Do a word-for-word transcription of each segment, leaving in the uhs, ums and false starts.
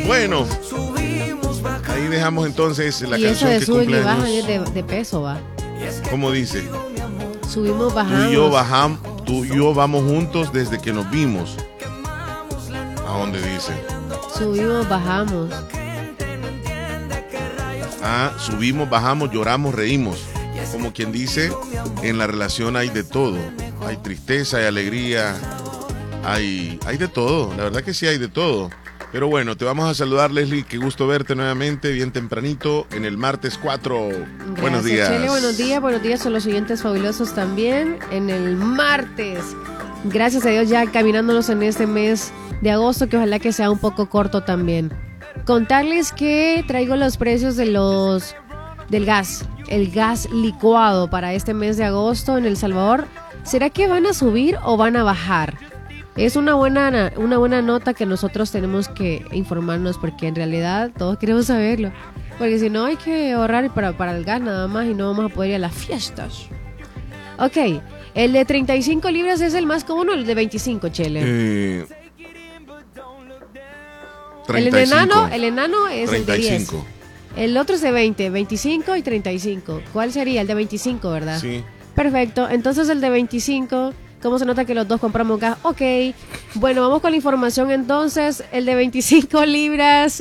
Bueno, ahí dejamos entonces la y canción eso de que suben cumple y bajan años. es de, de peso, va. ¿Cómo dice? Subimos, Tú bajamos. y yo bajamos, tú y yo vamos juntos desde que nos vimos. ¿A dónde dice? Subimos, bajamos. Ah, subimos, bajamos, lloramos, reímos. Como quien dice, en la relación hay de todo. Hay tristeza, hay alegría, hay, hay de todo. La verdad que sí hay de todo. Pero bueno, te vamos a saludar, Leslie. Qué gusto verte nuevamente, bien tempranito, en el martes cuatro. Gracias, Buenos días. Chele, buenos días. Buenos días a los oyentes fabulosos también en el martes. Gracias a Dios ya caminándonos en este mes de agosto, que ojalá que sea un poco corto también. Contarles que traigo los precios de los del gas, el gas licuado para este mes de agosto en El Salvador. ¿Será que van a subir o van a bajar? Es una buena, una buena nota que nosotros tenemos que informarnos, porque en realidad todos queremos saberlo. Porque si no hay que ahorrar para, para el gas nada más y no vamos a poder ir a las fiestas. Ok, el de treinta y cinco libras es el más común, o el de veinticinco, Chele. Eh, el enano, el enano es treinta y cinco. el de diez. El otro es de veinte, veinticinco y treinta y cinco. ¿Cuál sería? El de veinticinco, ¿verdad? Sí. Perfecto, entonces el de veinticinco, ¿cómo se nota que los dos compramos gas? Ok, bueno, vamos con la información entonces. El de veinticinco libras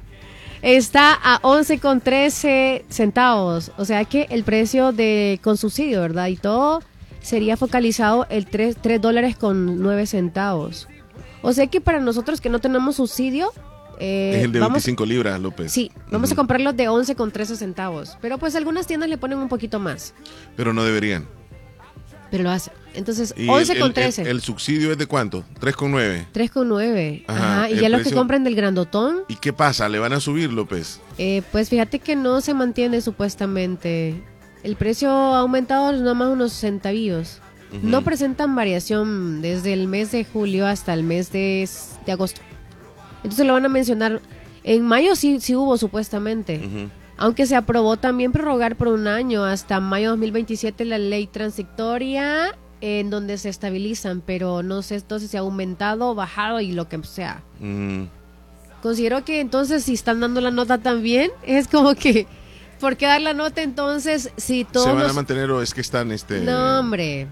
está a once con trece centavos. O sea que el precio de con subsidio, ¿verdad? Y todo sería focalizado el tres dólares con nueve centavos. O sea que para nosotros que no tenemos subsidio... Eh, es el de vamos, veinticinco libras, López. Sí, vamos uh-huh. a comprarlos de once con trece centavos. Pero pues algunas tiendas le ponen un poquito más. Pero no deberían. Pero lo hacen. Entonces, ¿Y once el, con el, trece. El, el subsidio es de cuánto? tres con nueve. tres con nueve. Ajá, Ajá. Y ya los que compran del grandotón. ¿Y qué pasa? ¿Le van a subir, López? Eh, pues fíjate que no se mantiene supuestamente. El precio ha aumentado nada más unos centavillos. Uh-huh. No presentan variación desde el mes de julio hasta el mes de, de agosto. Entonces lo van a mencionar. En mayo sí, sí hubo supuestamente. Uh-huh. Aunque se aprobó también prorrogar por un año hasta mayo de dos mil veintisiete la ley transitoria en donde se estabilizan, pero no sé entonces si ha aumentado, bajado y lo que sea. Uh-huh. Considero que entonces si están dando la nota también, es como que, ¿por qué dar la nota entonces si todos... ¿Se van los... a mantener o es que están este...? No, hombre...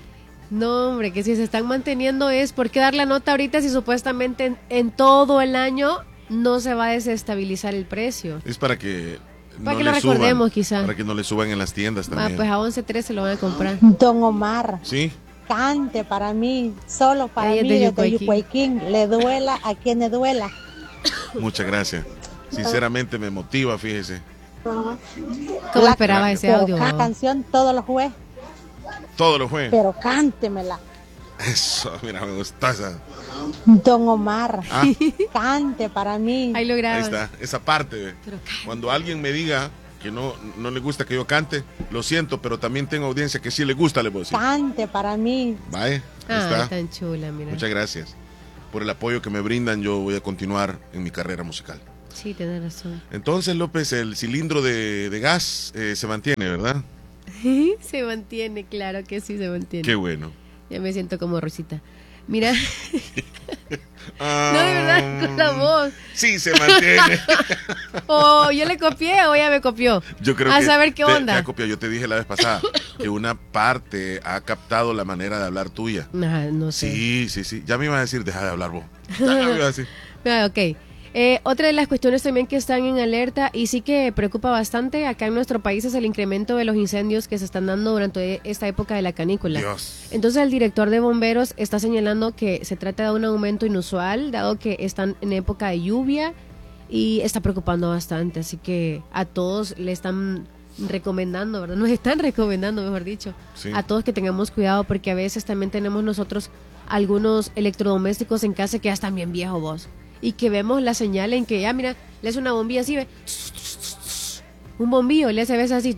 No, hombre, que si se están manteniendo es ¿por qué dar la nota ahorita si supuestamente en, en todo el año no se va a desestabilizar el precio? Es para que para no que lo le recordemos suban, quizá. Para que no le suban en las tiendas también. Ah, pues a once trece lo van a comprar. Don Omar. Sí. Cante para mí, solo para Ella mí, de desde Yucuayquín. Le duela a quien le duela. Muchas gracias. Sinceramente me motiva, fíjese. ¿Cómo la, esperaba ese audio? La canción todo lo jugué. Todo lo fue. Pero cántemela. Eso, mira, me gusta esa. Don Omar, ¿Ah? cante para mí. Ahí lo graban. Ahí está, esa parte. Cuando alguien me diga que no, no le gusta que yo cante, lo siento, pero también tengo audiencia que sí le gusta, le voy a decir. Cante para mí. Vaya, ahí ah, está. Tan chula, mira. Muchas gracias por el apoyo que me brindan. Yo voy a continuar en mi carrera musical. Sí, tienes razón. Entonces, López, el cilindro de, de gas eh, se mantiene, ¿verdad? Se mantiene, claro que sí se mantiene. Qué bueno. Ya me siento como Rosita. Mira. ah, no, de verdad, con la voz. Sí, se mantiene. Oh, yo le copié o ella me copió. Yo creo a que saber qué te, onda. Te ha copiado. Yo te dije la vez pasada que una parte ha captado la manera de hablar tuya. Nah, no sé. Sí, sí, sí. Ya me iba a decir, deja de hablar vos. Ya me iba a decir. Ah, ok. Eh, otra de las cuestiones también que están en alerta y sí que preocupa bastante acá en nuestro país es el incremento de los incendios que se están dando durante esta época de la canícula. Dios. Entonces el director de bomberos está señalando que se trata de un aumento inusual dado que están en época de lluvia y está preocupando bastante, así que a todos le están recomendando, ¿verdad? Nos están recomendando, mejor dicho, sí. A todos que tengamos cuidado porque a veces también tenemos nosotros algunos electrodomésticos en casa que ya están bien viejos vos. Y que vemos la señal en que ya, mira, le hace una bombilla así, ve, un bombillo, le hace a veces así,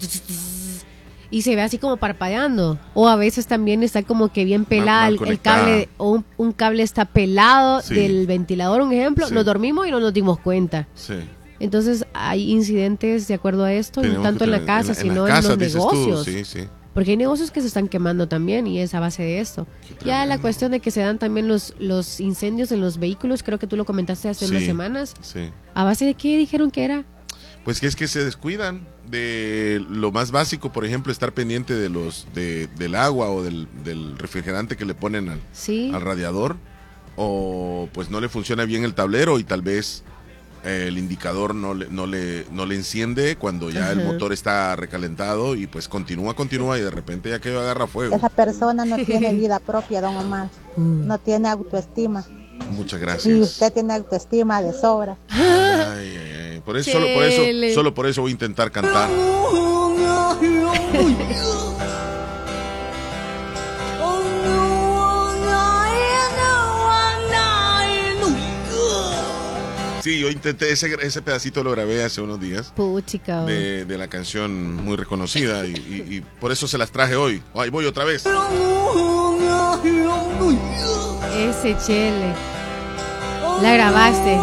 y se ve así como parpadeando. O a veces también está como que bien pelada el, el cable, o un, un cable está pelado sí. del ventilador, un ejemplo. Sí. Nos dormimos y no nos dimos cuenta. Sí. Entonces hay incidentes de acuerdo a esto, Tenemos no tanto en la casa, en, sino en, la casa, en los negocios. Tú, sí, sí. Porque hay negocios que se están quemando también y es a base de esto. Ya la cuestión de que se dan también los, los incendios en los vehículos, creo que tú lo comentaste hace Sí, unas semanas. Sí. ¿A base de qué dijeron que era? Pues que es que se descuidan de lo más básico, por ejemplo, estar pendiente de los de, del agua o del, del refrigerante que le ponen al, Sí. al radiador, o pues no le funciona bien el tablero y tal vez eh, el indicador no le, no le, no le enciende cuando ya Ajá. el motor está recalentado y pues continúa, continúa y de repente ya que agarra fuego. Esa persona no tiene vida propia, don Omar. Mm. No tiene autoestima. Muchas Y gracias. usted tiene autoestima de sobra. Ay, ay, ay. Por eso, solo por eso, Chele. solo por eso voy a intentar cantar. Sí, yo intenté, ese, ese pedacito lo grabé hace unos días Puchica. de, de la canción muy reconocida y, y- y por eso se las traje hoy. Ay, voy otra vez. Ese Chele. La grabaste.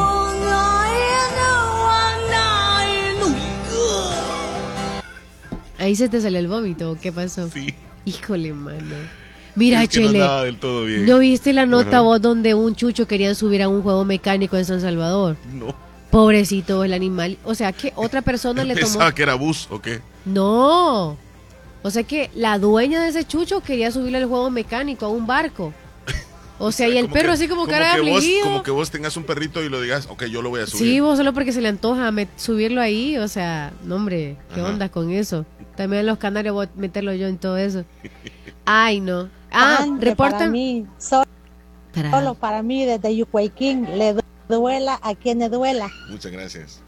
Ahí se te salió el vómito, ¿o ¿qué pasó? Sí. Híjole, mano. Mira, Es que no Chele, andaba del todo bien. ¿no viste la nota Ajá. vos donde un chucho querían subir a un juego mecánico en San Salvador? No. Pobrecito el animal. O sea, que otra persona le tomó... Pensaba que era bus o qué. No. O sea que la dueña de ese chucho quería subirle al juego mecánico a un barco. O sea, y el Como perro que- así como cara de que vos, afligido. como que vos tengas un perrito y lo digas, ok, yo lo voy a subir. Sí, vos solo porque se le antoja met- subirlo ahí, o sea, no hombre, ¿qué Ajá. onda con eso? También en los canarios voy a meterlo yo en todo eso. Ay, no. Ah, Ande, reportan... Para mí, so- Tará. solo para mí, desde Yucuayquín, le du- duela a quien le duela. Muchas gracias.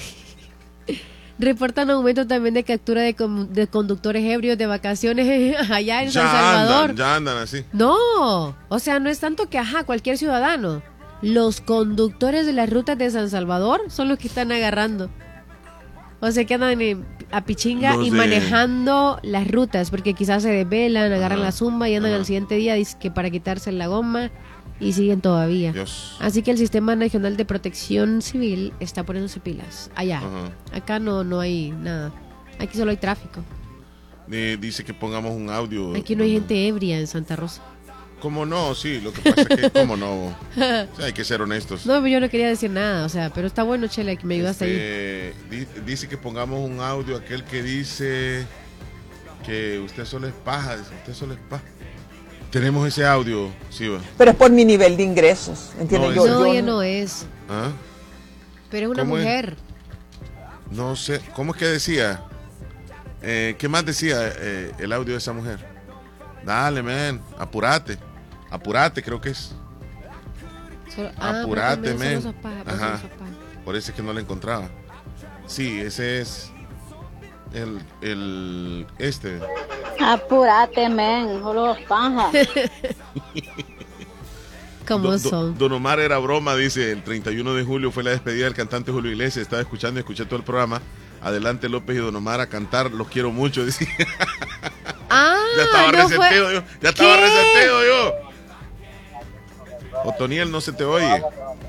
Reportan aumento también de captura de, con- de conductores ebrios de vacaciones allá en San Ya Salvador. andan, ya andan así. No, o sea, no es tanto que, ajá, cualquier ciudadano. Los conductores de las rutas de San Salvador son los que están agarrando. O sea, que andan en- a pichinga Los y de- manejando las rutas, porque quizás se desvelan, agarran Ajá, la zumba y andan ajá. al siguiente día dice que para quitarse la goma y siguen todavía. Dios. Así que el Sistema Nacional de Protección Civil está poniéndose pilas. Allá. Ajá. Acá no, no hay nada. Aquí solo hay tráfico. Eh, dice que pongamos un audio. Aquí no hay gente ebria en Santa Rosa. ¿Cómo no? Sí, lo que pasa es que, ¿cómo no? O sea, hay que ser honestos. No, yo no quería decir nada, o sea, pero está bueno, Chele, que me ayudaste ahí. Este, di- dice que pongamos un audio, aquel que dice que usted solo es paja, dice, usted solo es paja. Tenemos ese audio, sí, va. Pero es por mi nivel de ingresos, ¿entiendes? No, Yo- No, yo ella no es, ¿Ah? pero es una ¿Cómo es? mujer. No sé, ¿cómo es que decía? Eh, ¿Qué más decía eh, el audio de esa mujer? Dale, man, apurate, apurate creo que es. Solo- ah, Apurate, pero también men. solo sos paja, vos Ajá. solo sos paja. Por eso es que no la encontraba. Sí, ese es el, el este. Apúrate, men, solo paja. ¿Cómo Do- do- son? Don Omar era broma, dice, el treinta y uno de julio fue la despedida del cantante Julio Iglesias, estaba escuchando y escuché todo el programa. Adelante López y Don Omar a cantar, los quiero mucho, dice. Ah, Ya estaba no resentido fue... yo, ya estaba ¿Qué? resentido yo. Otoniel, no se te oye.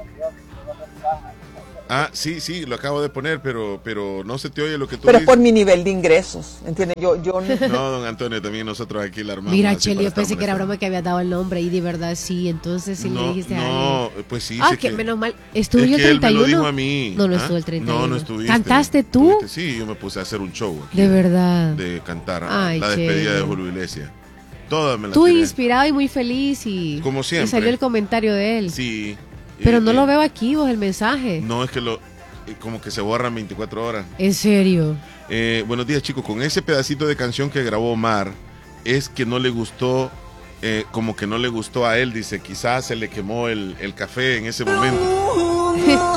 Ah, sí, sí, lo acabo de poner, pero, pero no se te oye lo que tú pero es dices. por mi nivel de ingresos, ¿entiendes? Yo, yo no- No, don Antonio, también nosotros aquí la armamos. Mira, así Chele, para yo estar pensé que era molestando. broma que había dado el nombre y de verdad sí, entonces sí no, le dijiste a no, alguien. pues sí. Ah, sé que que- menos mal. ¿Estuvo es yo que el él me treinta y uno? lo dijo a mí. No, no ¿Ah? estuvo el treinta y uno. No, no estuviste. ¿Cantaste tú? Estuviste- Sí, yo me puse a hacer un show aquí De verdad. de cantar Ay, la despedida Chele. de Julio Iglesias. Todas me las Tú tiré. inspirado y muy feliz y... Como siempre. Y salió el comentario de él. Sí. Pero eh, no eh, lo veo aquí vos, el mensaje. No, es que lo... eh, como que se borran veinticuatro horas. En serio. Eh, buenos días, chicos. Con ese pedacito de canción que grabó Omar, es que no le gustó, eh, como que no le gustó a él, dice, quizás se le quemó el, el café en ese momento.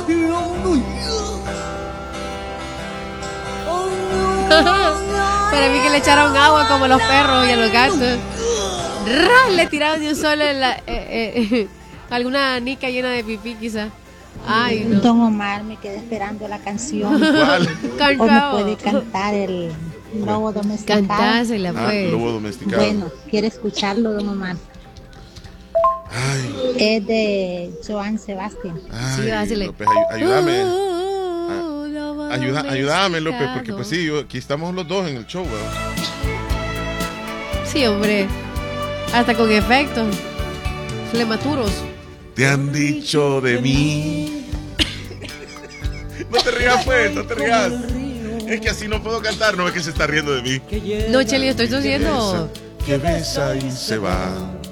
Para mí que le echaron agua como a los perros y a los gatos. Ra, le tiraron de un solo en la, eh, eh, alguna nica llena de pipí quizá. Ay, no. Don Omar, me quedé esperando la canción. ¿Cuál? ¿O me Cantado. puede cantar el lobo domesticado? Cantásela, Ah, pues. lobo domesticado. Bueno, quiere escucharlo, don Omar. Ay, Es de Joan Sebastián. ay, Sí, dásele. López, ay- ayúdame. Oh, lobo Ayuda, ayúdame, López, porque domesticado. pues sí, yo- aquí estamos los dos en el show, weón. Sí, hombre. Hasta con efectos. Flematuros. Te han dicho de mí. No te rías, pues, no te rías. Es que así no puedo cantar, no es que se está riendo de mí. No, Cheli, estoy tosiendo. Que besa y se va.